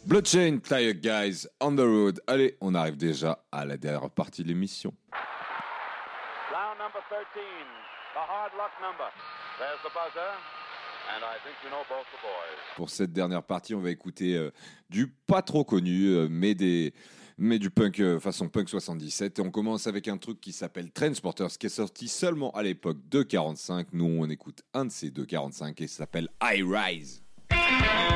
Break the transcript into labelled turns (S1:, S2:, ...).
S1: Bloodchain, Tired Guys, on the road. Allez, on arrive déjà à la dernière partie de l'émission.
S2: Round number 13, the hard luck number. There's the buzzer, and I think you know both the boys.
S1: Pour cette dernière partie, on va écouter du pas trop connu, mais du punk façon punk 77. Et on commence avec un truc qui s'appelle Transporters, qui est sorti seulement à l'époque de 45. Nous, on écoute un de ces deux 45 et ça s'appelle I Rise.